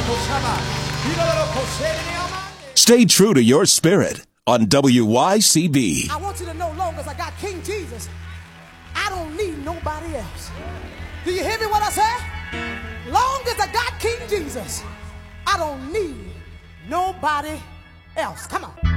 Stay true to your spirit on WYCB. I want you to know, long as I got King Jesus, I don't need nobody else. Do you hear me what I say? Long as I got King Jesus, I don't need nobody else. Come on.